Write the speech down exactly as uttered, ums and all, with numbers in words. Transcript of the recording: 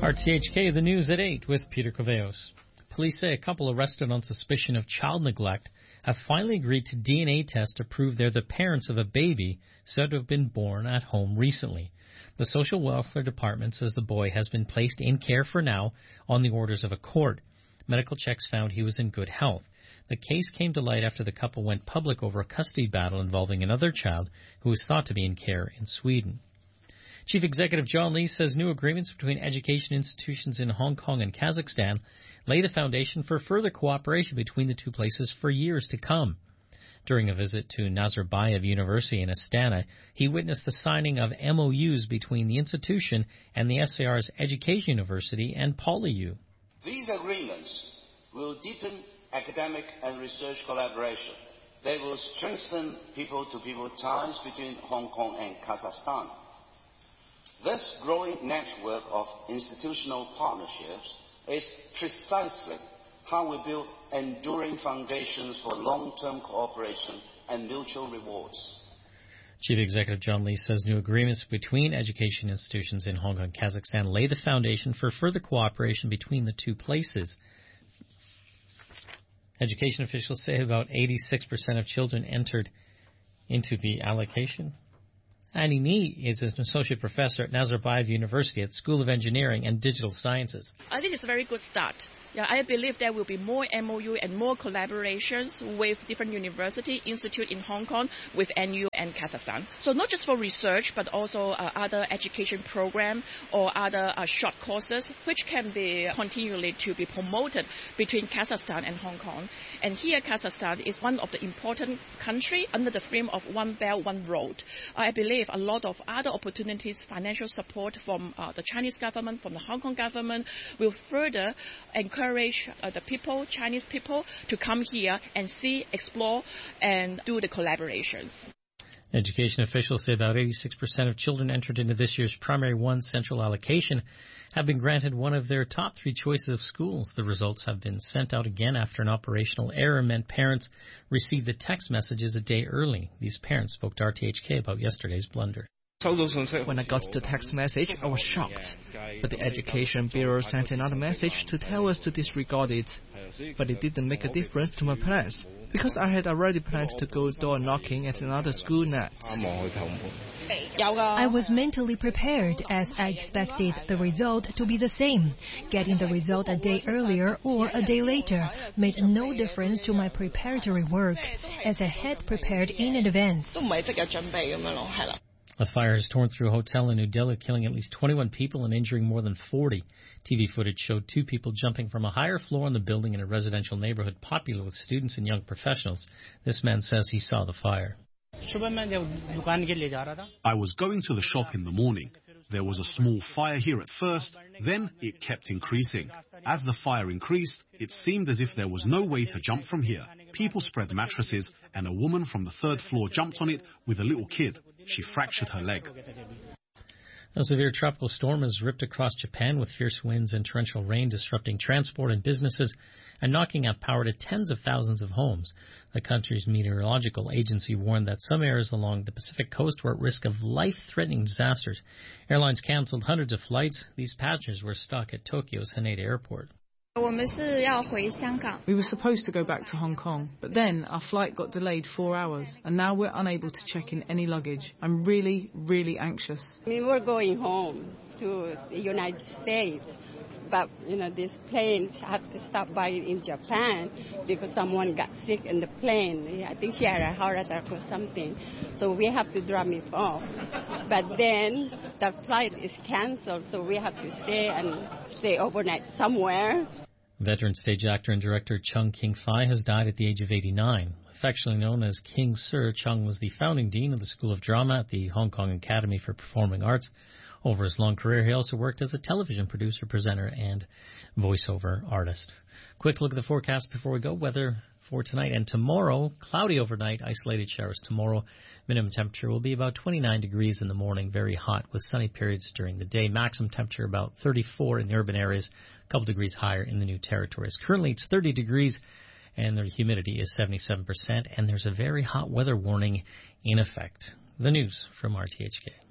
R T H K, the news at eight with Peter Coveos. Police say a couple arrested on suspicion of child neglect have finally agreed to D N A test to prove they're the parents of a baby said to have been born at home recently. The Social Welfare Department says the boy has been placed in care for now on the orders of a court. Medical checks found he was in good health. The case came to light after the couple went public over a custody battle involving another child who was thought to be in care in Sweden. Chief Executive John Lee says new agreements between education institutions in Hong Kong and Kazakhstan lay the foundation for further cooperation between the two places for years to come. During a visit to Nazarbayev University in Astana, he witnessed the signing of M O Us between the institution and the S A R's Education University and PolyU. These agreements will deepen academic and research collaboration. They will strengthen people-to-people ties between Hong Kong and Kazakhstan. This growing network of institutional partnerships is precisely how we build enduring foundations for long-term cooperation and mutual rewards. Chief Executive John Lee says new agreements between education institutions in Hong Kong and Kazakhstan lay the foundation for further cooperation between the two places. Education officials say about eighty-six percent of children entered into the allocation. Annie Nee is an associate professor at Nazarbayev University at School of Engineering and Digital Sciences. I think it's a very good start. Yeah, I believe there will be more M O U and more collaborations with different university institute in Hong Kong, with N U and Kazakhstan. So not just for research, but also uh, other education program or other uh, short courses, which can be continually to be promoted between Kazakhstan and Hong Kong. And here, Kazakhstan is one of the important country under the frame of One Belt, One Road. I believe a lot of other opportunities, financial support from uh, the Chinese government, from the Hong Kong government, will further encourage encourage uh, the people, Chinese people, to come here and see, explore, and do the collaborations. Education officials say about eighty-six percent of children entered into this year's Primary One Central Allocation have been granted one of their top three choices of schools. The results have been sent out again after an operational error meant parents received the text messages a day early. These parents spoke to R T H K about yesterday's blunder. When I got the text message, I was shocked. But the Education Bureau sent another message to tell us to disregard it. But it didn't make a difference to my plans, because I had already planned to go door knocking at another school next. I was mentally prepared as I expected the result to be the same. Getting the result a day earlier or a day later made no difference to my preparatory work, as I had prepared in advance. A fire has torn through a hotel in New Delhi, killing at least twenty-one people and injuring more than forty. T V footage showed two people jumping from a higher floor in the building in a residential neighborhood popular with students and young professionals. This man says he saw the fire. I was going to the shop in the morning. There was a small fire here at first, then it kept increasing. As the fire increased, it seemed as if there was no way to jump from here. People spread mattresses, and a woman from the third floor jumped on it with a little kid. She fractured her leg. A severe tropical storm has ripped across Japan with fierce winds and torrential rain disrupting transport and businesses and knocking out power to tens of thousands of homes. The country's meteorological agency warned that some areas along the Pacific coast were at risk of life-threatening disasters. Airlines canceled hundreds of flights. These passengers were stuck at Tokyo's Haneda Airport. We were supposed to go back to Hong Kong, but then our flight got delayed four hours, and now we're unable to check in any luggage. I'm really, really anxious. We were going home to the United States, but, you know, these planes have to stop by in Japan because someone got sick in the plane. I think she had a heart attack or something, so we have to drop it off. But then the flight is canceled, so we have to stay and stay overnight somewhere. Veteran stage actor and director Chung King-fai has died at the age of eighty-nine. Affectionately known as King Sir, Chung was the founding dean of the School of Drama at the Hong Kong Academy for Performing Arts. Over his long career, he also worked as a television producer, presenter, and voiceover artist. Quick look at the forecast before we go. Weather for tonight and tomorrow. Cloudy overnight, isolated showers tomorrow. Minimum temperature will be about twenty-nine degrees in the morning, very hot with sunny periods during the day. Maximum temperature about thirty-four in the urban areas, a couple degrees higher in the new territories. Currently it's thirty degrees and the humidity is seventy-seven percent, and there's a very hot weather warning in effect. The news from R T H K.